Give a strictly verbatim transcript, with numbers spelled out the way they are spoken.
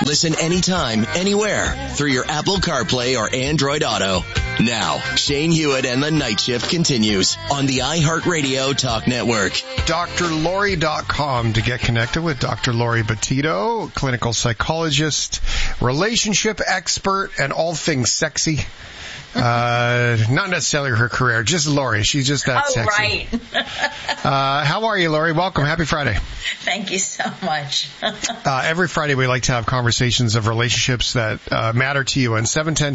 Listen anytime, anywhere through your Apple CarPlay or Android Auto. Now, Shane Hewitt and the Night Shift continues on the iHeartRadio Talk Network. D R Lori dot com to get connected with Doctor Lori Betito, clinical psychologist, relationship expert, and all things sexy. Uh, not necessarily her career, just Lori. She's just that oh, sexy. Right. uh, how are you, Lori? Welcome. Happy Friday. Thank you so much. uh, every Friday we like to have conversations of relationships that uh, matter to you. And seven ten